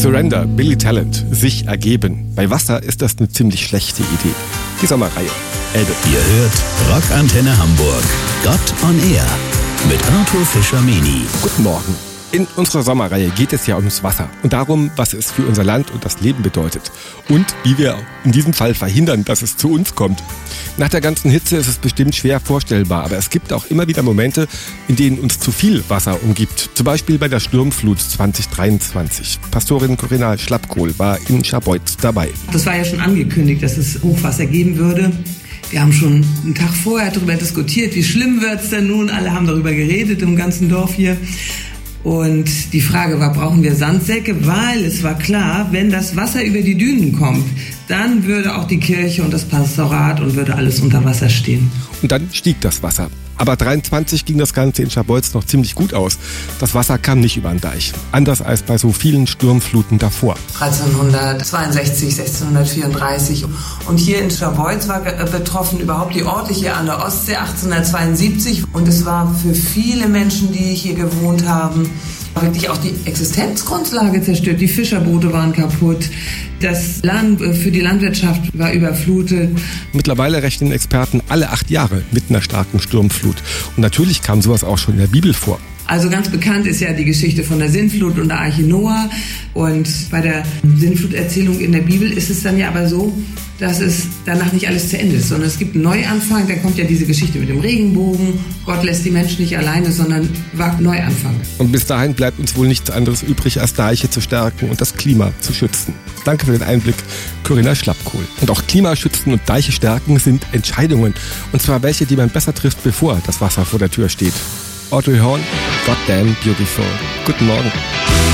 Surrender, Billy Talent, sich ergeben. Bei Wasser ist das eine ziemlich schlechte Idee. Die Sommerreihe, Elbe. Ihr hört Rockantenne Hamburg, Gott on Air mit Arthur Fischer-Meni. Guten Morgen. In unserer Sommerreihe geht es ja ums Wasser und darum, was es für unser Land und das Leben bedeutet und wie wir in diesem Fall verhindern, dass es zu uns kommt. Nach der ganzen Hitze ist es bestimmt schwer vorstellbar, aber es gibt auch immer wieder Momente, in denen uns zu viel Wasser umgibt. Zum Beispiel bei der Sturmflut 2023. Pastorin Corinna Schlappkohl war in Scharbeutz dabei. Das war ja schon angekündigt, dass es Hochwasser geben würde. Wir haben schon einen Tag vorher darüber diskutiert, wie schlimm wird's denn nun? Alle haben darüber geredet im ganzen Dorf hier. Und die Frage war, brauchen wir Sandsäcke? Weil es war klar, wenn das Wasser über die Dünen kommt, dann würde auch die Kirche und das Pastorat und würde alles unter Wasser stehen. Und dann stieg das Wasser. Aber 23 ging das Ganze in Scharbeutz noch ziemlich gut aus. Das Wasser kam nicht über den Deich. Anders als bei so vielen Sturmfluten davor. 1362, 1634. Und hier in Scharbeutz war betroffen überhaupt die Orte hier an der Ostsee 1872. Und es war für viele Menschen, die hier gewohnt haben, wirklich auch die Existenzgrundlage zerstört. Die Fischerboote waren kaputt. Das Land für die Landwirtschaft war überflutet. Mittlerweile rechnen Experten alle 8 Jahre mit einer starken Sturmflut. Und natürlich kam sowas auch schon in der Bibel vor. Also ganz bekannt ist ja die Geschichte von der Sintflut und der Arche Noah. Und bei der Sintfluterzählung in der Bibel ist es dann ja aber so, dass es danach nicht alles zu Ende ist, sondern es gibt einen Neuanfang. Da kommt ja diese Geschichte mit dem Regenbogen. Gott lässt die Menschen nicht alleine, sondern wagt Neuanfang. Und bis dahin bleibt uns wohl nichts anderes übrig, als Deiche zu stärken und das Klima zu schützen. Danke für den Einblick, Corinna Schlappkohl. Und auch Klimaschützen und Deiche stärken sind Entscheidungen. Und zwar welche, die man besser trifft, bevor das Wasser vor der Tür steht. Audrey Horn, Goddamn Beautiful. Guten Morgen.